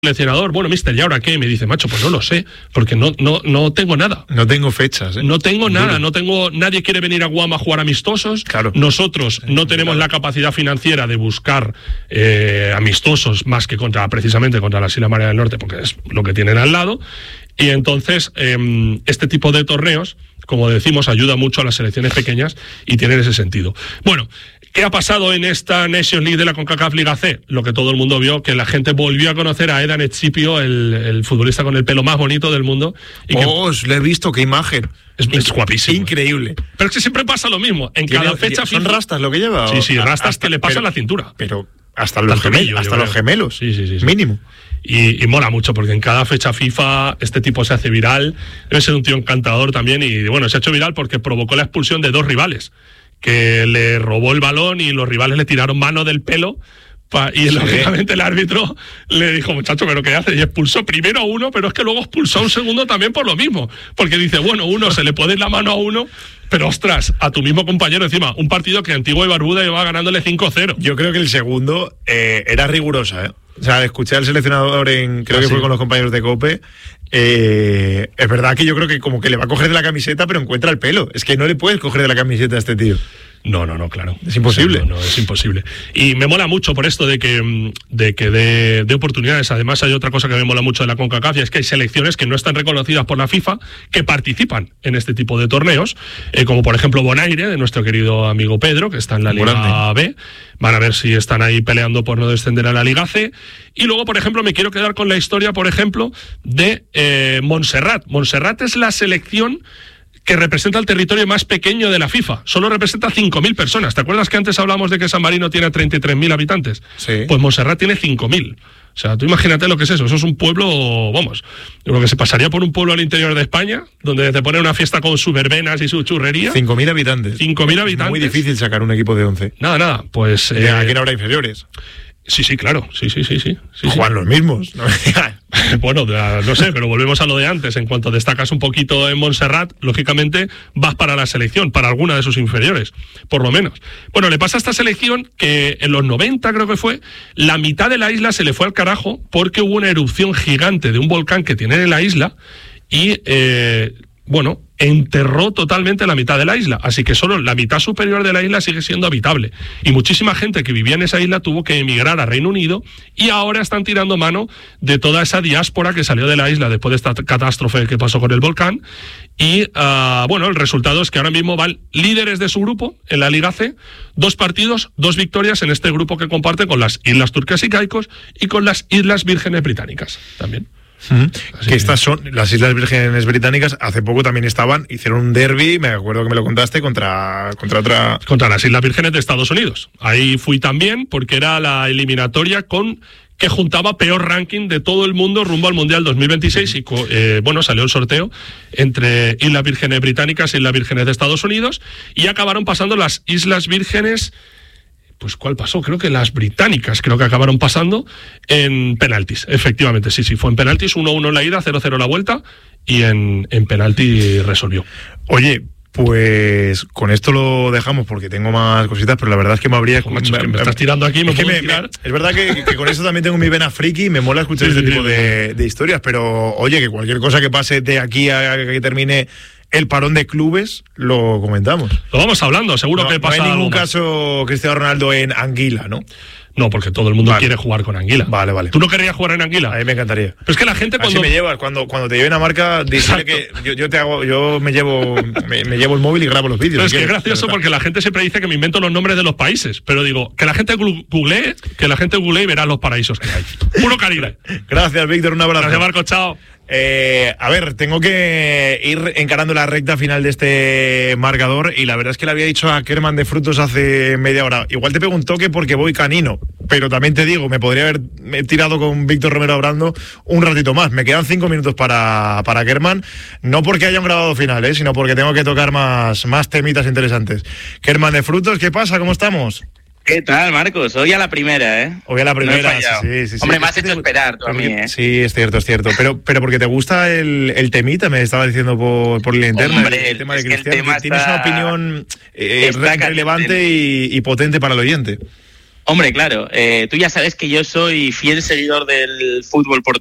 seleccionador, bueno, mister, ¿y ahora qué? Me dice, macho, pues no lo sé, porque no tengo nada. No tengo fechas, ¿eh? No tengo nada, nadie quiere venir a Guam a jugar amistosos. Claro. Nosotros no tenemos la capacidad financiera de buscar amistosos más que precisamente contra las Islas Marías del Norte, porque es lo que tienen al lado. Y entonces, este tipo de torneos, como decimos, ayuda mucho a las selecciones pequeñas y tienen ese sentido. Bueno, ¿qué ha pasado en esta Nations League de la CONCACAF Liga C? Lo que todo el mundo vio, que la gente volvió a conocer a Edan Ecipio, el futbolista con el pelo más bonito del mundo. Y lo he visto, qué imagen. Es guapísimo. Increíble. Pero es que siempre pasa lo mismo. En cada fecha ¿Son FIFA, rastas lo que lleva? Sí, rastas que le pasan la cintura. Pero hasta los gemelos. Sí. Mínimo. Y mola mucho, porque en cada fecha FIFA este tipo se hace viral. Debe ser un tío encantador también. Y bueno, se ha hecho viral porque provocó la expulsión de 2 rivales, que le robó el balón y los rivales le tiraron mano del pelo. Y lógicamente el árbitro le dijo, muchacho, ¿pero qué hace? Y expulsó primero a uno, pero es que luego expulsó a un segundo también por lo mismo. Porque dice, bueno, uno se le puede ir la mano a uno, pero ostras, a tu mismo compañero encima. Un partido que Antigua y Barbuda iba ganándole 5-0. Yo creo que el segundo era rigurosa, ¿eh? O sea, escuché al seleccionador creo que fue con los compañeros de COPE. Es verdad que yo creo que como que le va a coger de la camiseta, pero encuentra el pelo. Es que no le puedes coger de la camiseta a este tío. No, claro. Es imposible. No, es imposible. Y me mola mucho por esto de que de oportunidades. Además, hay otra cosa que me mola mucho de la CONCACAF, y es que hay selecciones que no están reconocidas por la FIFA que participan en este tipo de torneos, como por ejemplo Bonaire, de nuestro querido amigo Pedro, que está en la Liga B. Van a ver si están ahí peleando por no descender a la Liga C. Y luego, por ejemplo, me quiero quedar con la historia, por ejemplo, de Montserrat. Montserrat es la selección que representa el territorio más pequeño de la FIFA. Solo representa 5.000 personas. ¿Te acuerdas que antes hablamos de que San Marino tiene 33.000 habitantes? Sí. Pues Montserrat tiene 5.000. O sea, tú imagínate lo que es eso. Eso es un pueblo, vamos, lo que se pasaría por un pueblo al interior de España, donde te ponen una fiesta con sus verbenas y su churrería. 5.000 habitantes. 5.000 habitantes. Es muy difícil sacar un equipo de 11. Nada. Pues... aquí no habrá inferiores. Sí, claro. Sí. Juegan los mismos, ¿no? Bueno, no sé, pero volvemos a lo de antes. En cuanto destacas un poquito en Montserrat, lógicamente vas para la selección, para alguna de sus inferiores, por lo menos. Bueno, le pasa a esta selección que en los 90, creo que fue, la mitad de la isla se le fue al carajo porque hubo una erupción gigante de un volcán que tienen en la isla y, enterró totalmente la mitad de la isla, así que solo la mitad superior de la isla sigue siendo habitable, y muchísima gente que vivía en esa isla tuvo que emigrar a Reino Unido, y ahora están tirando mano de toda esa diáspora que salió de la isla después de esta catástrofe que pasó con el volcán. Y el resultado es que ahora mismo van líderes de su grupo en la Liga C, 2 partidos, 2 victorias en este grupo que comparte con las Islas Turcas y Caicos y con las Islas Vírgenes Británicas también. Que estas son las Islas Vírgenes Británicas. Hace poco también hicieron un derbi, me acuerdo que me lo contaste, contra las Islas Vírgenes de Estados Unidos. Ahí fui también porque era la eliminatoria que juntaba peor ranking de todo el mundo rumbo al Mundial 2026 y salió el sorteo entre Islas Vírgenes Británicas y Islas Vírgenes de Estados Unidos, y acabaron pasando las Islas Vírgenes. Pues ¿cuál pasó? Creo que las británicas acabaron pasando en penaltis. Efectivamente, sí, fue en penaltis, 1-1 la ida, 0-0 la vuelta, y en penalti resolvió. Oye, pues con esto lo dejamos porque tengo más cositas, pero la verdad es que me habría... me estás tirando aquí, me puedo tirar. Es verdad que con eso también tengo mi vena friki y me mola escuchar este tipo de historias, pero oye, que cualquier cosa que pase de aquí a que termine el parón de clubes, lo comentamos. Lo vamos hablando, seguro que pasa. No hay ningún caso Cristiano Ronaldo en Anguila, ¿no? No, porque todo el mundo quiere jugar con Anguila. Vale. ¿Tú no querrías jugar en Anguila? A mí me encantaría. Pero es que la gente cuando... Así me llevas, cuando te lleven a marca, dile que yo me llevo el móvil y grabo los vídeos. Pero es que es gracioso porque la gente siempre dice que me invento los nombres de los países, pero digo, que la gente googlee y verá los paraísos que hay. Puro Caribe. Gracias, Víctor, un abrazo. Gracias, Marco, chao. A ver, tengo que ir encarando la recta final de este marcador, y la verdad es que le había dicho a Kerman de Frutos hace media hora, igual te pego un toque porque voy canino, pero también te digo, me podría haber tirado con Víctor Romero Abrando un ratito más. Me quedan 5 minutos para Kerman, no porque haya un grabado final, sino porque tengo que tocar más temitas interesantes. Kerman de Frutos, ¿qué pasa? ¿Cómo estamos? ¿Qué tal, Marcos? Hoy a la primera, ¿eh? Hoy a la primera, sí. Hombre, me has hecho esperar tú a mí, ¿eh? Sí, es cierto. Pero porque te gusta el temita, me estaba diciendo por la interna. Hombre, el tema de Cristiano. Tienes una opinión relevante y potente para el oyente. Hombre, claro, tú ya sabes que yo soy fiel seguidor del fútbol portugués.